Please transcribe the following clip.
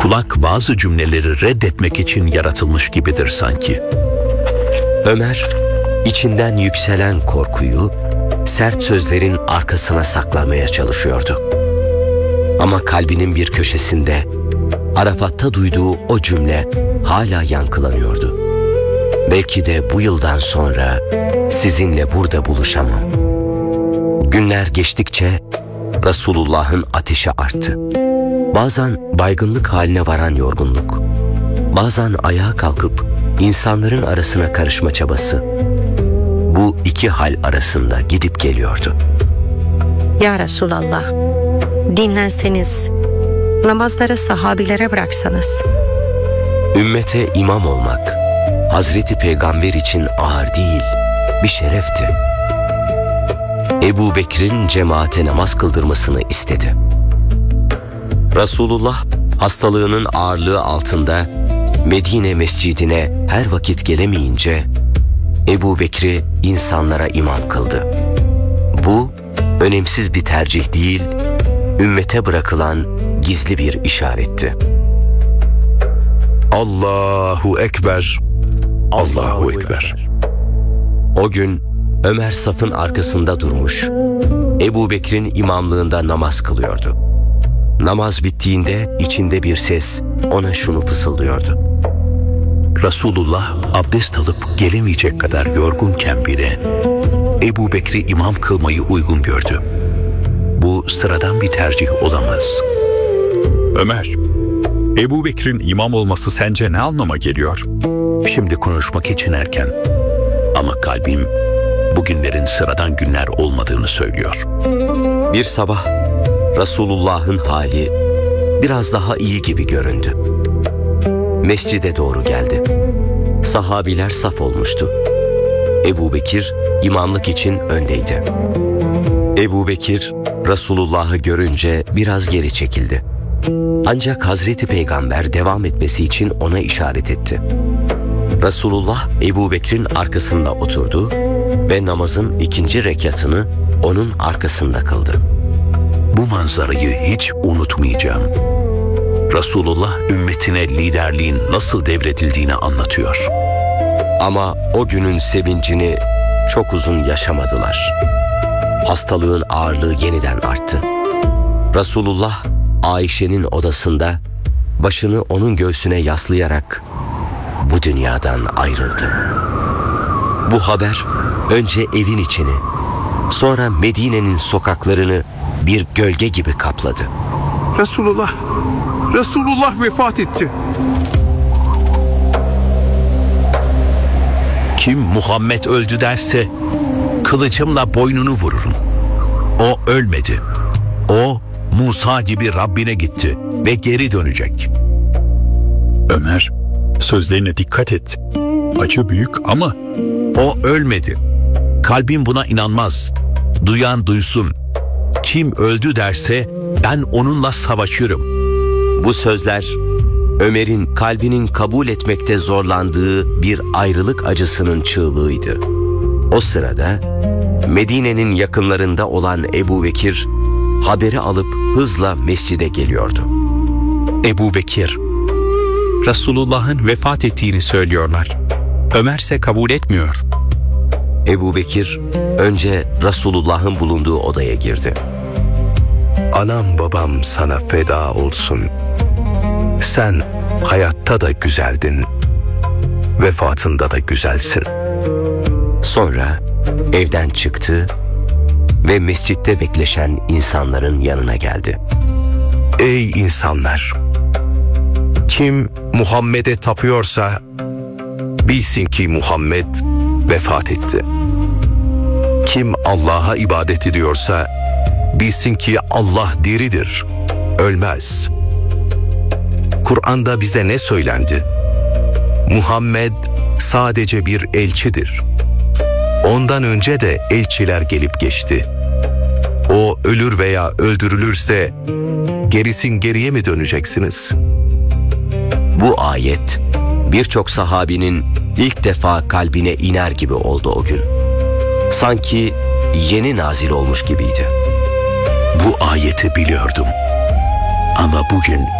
Kulak bazı cümleleri reddetmek için yaratılmış gibidir sanki. Ömer, içinden yükselen korkuyu sert sözlerin arkasına saklamaya çalışıyordu. Ama kalbinin bir köşesinde Arafat'ta duyduğu o cümle hala yankılanıyordu. Belki de bu yıldan sonra sizinle burada buluşamam. Günler geçtikçe Resulullah'ın ateşi arttı. Bazen baygınlık haline varan yorgunluk, bazen ayağa kalkıp insanların arasına karışma çabası. Bu iki hal arasında gidip geliyordu. Ya Resulallah, dinlenseniz, namazları sahabilere bıraksanız. Ümmete imam olmak, Hazreti Peygamber için ağır değil, bir şerefti. Ebu Bekir'in cemaate namaz kıldırmasını istedi. Resulullah hastalığının ağırlığı altında Medine mescidine her vakit gelemeyince Ebu Bekir'i insanlara imam kıldı. Bu önemsiz bir tercih değil, ümmete bırakılan gizli bir işaretti. Allahu Ekber, Allahu Ekber. O gün Ömer safın arkasında durmuş, Ebu Bekir'in imamlığında namaz kılıyordu. Namaz bittiğinde içinde bir ses ona şunu fısıldıyordu. Resulullah abdest alıp gelemeyecek kadar yorgunken bile Ebu Bekir'i imam kılmayı uygun gördü. Bu sıradan bir tercih olamaz. Ömer, Ebu Bekir'in imam olması sence ne anlama geliyor? Şimdi konuşmak için erken. Ama kalbim bugünlerin sıradan günler olmadığını söylüyor. Bir sabah Resulullah'ın hali biraz daha iyi gibi göründü. Mescide doğru geldi. Sahabiler saf olmuştu. Ebu Bekir imamlık için öndeydi. Ebu Bekir Resulullah'ı görünce biraz geri çekildi. Ancak Hazreti Peygamber devam etmesi için ona işaret etti. Resulullah Ebu Bekir'in arkasında oturdu ve namazın 2. rekatını onun arkasında kıldı. Bu manzarayı hiç unutmayacağım. Resulullah ümmetine liderliğin nasıl devredildiğini anlatıyor. Ama o günün sevincini çok uzun yaşamadılar. Hastalığın ağırlığı yeniden arttı. Resulullah Ayşe'nin odasında başını onun göğsüne yaslayarak bu dünyadan ayrıldı. Bu haber önce evin içini, sonra Medine'nin sokaklarını bir gölge gibi kapladı. Resulullah vefat etti. Kim Muhammed öldü derse kılıcımla boynunu vururum. O ölmedi. O Musa gibi Rabbine gitti ve geri dönecek. Ömer, sözlerine dikkat et. Acı büyük ama O ölmedi. Kalbim buna inanmaz. Duyan duysun. Kim öldü derse ben onunla savaşırım. Bu sözler Ömer'in kalbinin kabul etmekte zorlandığı bir ayrılık acısının çığlığıydı. O sırada Medine'nin yakınlarında olan Ebu Bekir haberi alıp hızla mescide geliyordu. Ebu Bekir, Resulullah'ın vefat ettiğini söylüyorlar. Ömer ise kabul etmiyor. Ebu Bekir önce Resulullah'ın bulunduğu odaya girdi. Anam babam sana feda olsun. Sen hayatta da güzeldin, vefatında da güzelsin. Sonra evden çıktı ve mescitte bekleşen insanların yanına geldi. Ey insanlar! Kim Muhammed'e tapıyorsa bilsin ki Muhammed vefat etti. Kim Allah'a ibadet ediyorsa bilsin ki Allah diridir, ölmez. Kur'an'da bize ne söylendi? Muhammed sadece bir elçidir. Ondan önce de elçiler gelip geçti. O ölür veya öldürülürse gerisin geriye mi döneceksiniz? Bu ayet birçok sahabinin ilk defa kalbine iner gibi oldu o gün. Sanki yeni nazil olmuş gibiydi. Bu ayeti biliyordum. Ama bugün